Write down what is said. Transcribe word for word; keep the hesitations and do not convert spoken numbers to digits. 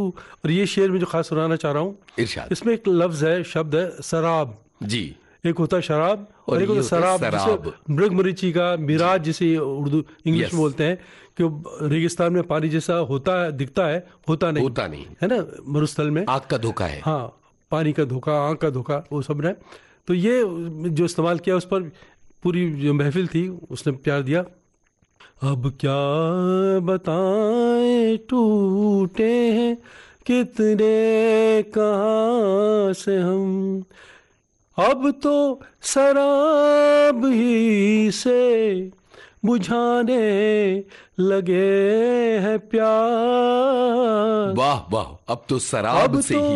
और ये शेर में जो खास सुनाना चाह रहा हूँ, इरशाद। इसमें एक लफ्ज है, शब्द है सराब जी। एक होता है शराब और, और एक होता है सराब, सराब। जिसे मृगमरीची का मिराज जिसे उर्दू इंग्लिश में बोलते हैं, कि रेगिस्तान में पानी जैसा होता है, दिखता है, होता नहीं होता नहीं है ना, मरुस्थल में आग का धोखा है। हाँ, पानी का धोखा, आग का धोखा, वो सब है। तो ये जो इस्तेमाल किया, उस पर पूरी जो महफिल थी उसने प्यार दिया। अब क्या बताएं टूटे हैं कितने कहाँ से हम, अब तो शराब ही से बुझाने लगे हैं प्यार। वाह वाह, अब तो शराब अब से तो ही